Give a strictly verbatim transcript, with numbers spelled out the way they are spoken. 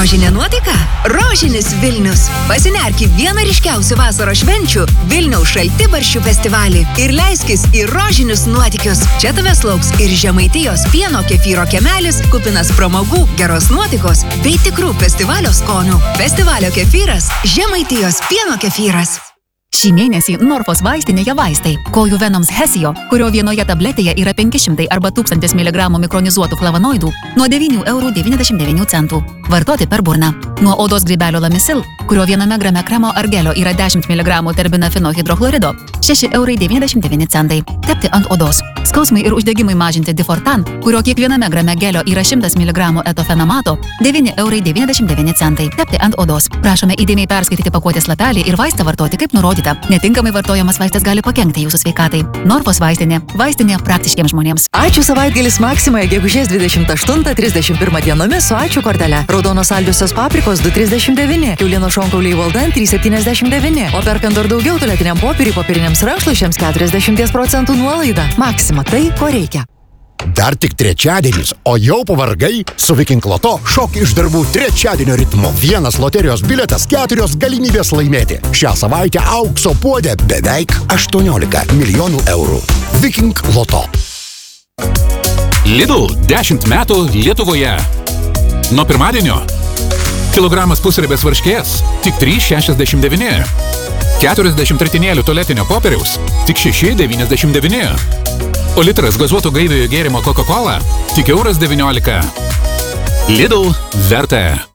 rožinė nuotaika? Rožinis Vilnius. Pasinerk į vieną ryškiausių vasaros švenčių – Vilniaus šaltibarščių festivalį ir leiskis į rožinius nuotykius. Čia tavęs lauks ir Žemaitijos pieno kefyro kemelis, kupinas pramogų, geros nuotaikos bei tikrų festivalio skonių. Festivalio kefyras – Žemaitijos pieno kefyras. Šį mėnesį Norfos vaistinėje vaistai. Kojų venoms Hesio, kurio vienoje tabletėje yra penki šimtai arba tūkstantis miligramų mikronizuotų flavonoidų, nuo devynių eurų devyniasdešimt devynių centų. Vartoti per burną. Nuo odos grybelio Lamisil, kurio viename grame kremo ar gelio yra dešimt miligramų terbinafino hidrochlorido, šeši eurai devyniasdešimt devyni centai. Tepti ant odos. Skausmai ir uždegimai mažinti Difortan, kurio kiekviename grame gelio yra šimtas miligramų etofenamato, devyni eurai devyniasdešimt devyni centai. Tepti ant odos. Prašome įdėmiai perskaityti pakuotės lapelį ir vaistą vartoti kaip nurodyta. Netinkamai vartojamas vaistas gali pakenkti jūsų sveikatai. Norfos vaistinė. Vaistinė praktiškiems žmonėms. Ačiū savaitgalis Maksimoje gegužės dvidešimt aštuntą trisdešimt pirmą dienomis su ačiū kortele. Raudonos saldžiosios paprikos du trisdešimt devyni, kiaulienos šonkauliai Valdan trys septyniasdešimt devyni, o perkant dar daugiau tualetiniam popieriui popieriniams rankšluosčiams keturiasdešimt procentų nuolaida. Maksima, tai ko reikia. Dar tik trečiadienis, o jau pavargai? Su Viking Loto šok iš darbų trečiadienio ritmu. Vienas loterijos bilietas, keturios galimybės laimėti. Šią savaitę aukso puodė beveik aštuoniolika milijonų eurų. Viking Loto. Lidl dešimt metų Lietuvoje. Nuo pirmadienio. Kilogramas pusribės varškės tik trys šešiasdešimt devyni. keturiasdešimt ritinėlių tualetinio popieriaus tik šeši devyniasdešimt devyni. O litras gazuoto gaiviojo gėrimo Coca-Cola tik euras devyniolika. Lidl verta.